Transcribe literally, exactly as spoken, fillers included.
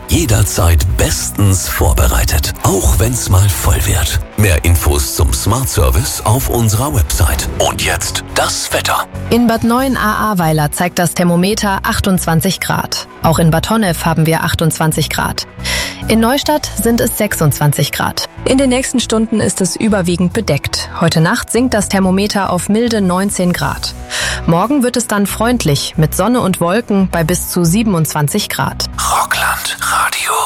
Jederzeit bestens vorbereitet, auch wenn's mal voll wird. Mehr Infos zum Smart Service auf unserer Website. Und jetzt das Wetter. In Bad Neuenahr-Ahrweiler zeigt das Thermometer achtundzwanzig Grad. Auch in Bad Honnef haben wir achtundzwanzig Grad. In Neustadt sind es sechsundzwanzig Grad. In den nächsten Stunden ist es überwiegend bedeckt. Heute Nacht sinkt das Thermometer auf milde neunzehn Grad. Morgen wird es dann freundlich mit Sonne und Wolken bei bis zu siebenundzwanzig Grad. Rockland.